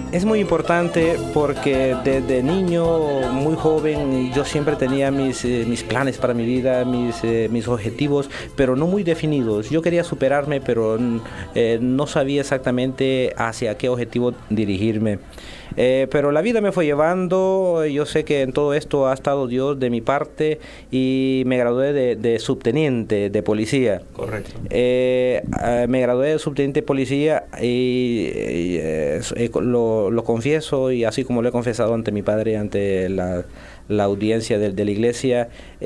Es muy importante porque desde niño, muy joven, yo siempre tenía mis planes para mi vida, mis objetivos, pero no muy definidos. Yo quería superarme, pero no sabía exactamente hacia qué objetivo dirigirme. Pero la vida me fue llevando, yo sé que en todo esto ha estado Dios de mi parte y me gradué de subteniente de policía. Correcto. Me gradué de subteniente de policía y lo confieso, y así como lo he confesado ante mi padre, ante la audiencia de la iglesia,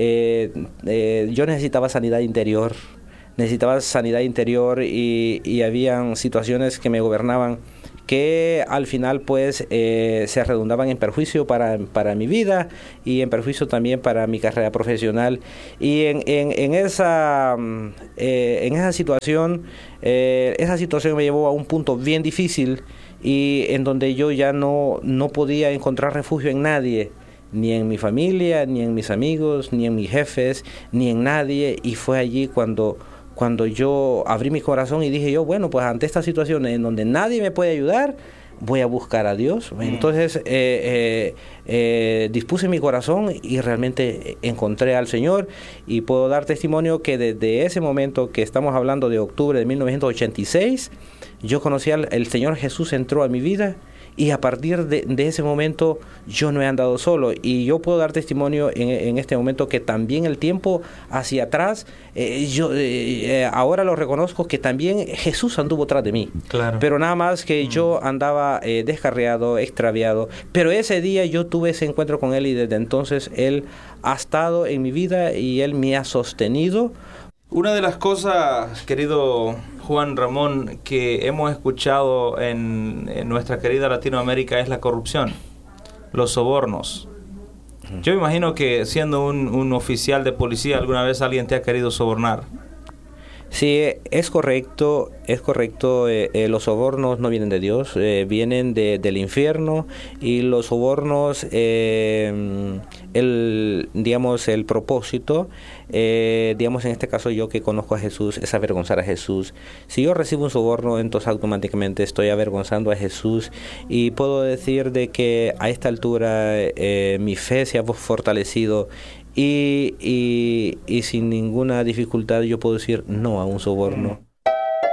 yo necesitaba sanidad interior. Necesitaba sanidad interior y habían situaciones que me gobernaban que al final pues se redundaban en perjuicio para mi vida y en perjuicio también para mi carrera profesional. Y en esa situación me llevó a un punto bien difícil y en donde yo ya no podía encontrar refugio en nadie, ni en mi familia, ni en mis amigos, ni en mis jefes, ni en nadie. Y fue allí cuando yo abrí mi corazón y dije yo, bueno, pues ante esta situación en donde nadie me puede ayudar, voy a buscar a Dios. Entonces dispuse mi corazón y realmente encontré al Señor, y puedo dar testimonio que desde ese momento, que estamos hablando de octubre de 1986, yo conocí el Señor Jesús, entró a mi vida. Y a partir de ese momento yo no he andado solo, y yo puedo dar testimonio en este momento que también el tiempo hacia atrás, ahora lo reconozco, que también Jesús anduvo tras de mí. Claro. Pero nada más que yo andaba descarriado, extraviado, pero ese día yo tuve ese encuentro con Él, y desde entonces Él ha estado en mi vida y Él me ha sostenido. Una de las cosas, querido Juan Ramón, que hemos escuchado en nuestra querida Latinoamérica es la corrupción, los sobornos. Yo me imagino que siendo un oficial de policía, alguna vez alguien te ha querido sobornar. Sí, es correcto, los sobornos no vienen de Dios, vienen del infierno, y los sobornos, el propósito, en este caso yo que conozco a Jesús, es avergonzar a Jesús. Si yo recibo un soborno, entonces automáticamente estoy avergonzando a Jesús, y puedo decir de que a esta altura mi fe se ha fortalecido. Y sin ninguna dificultad yo puedo decir no a un soborno.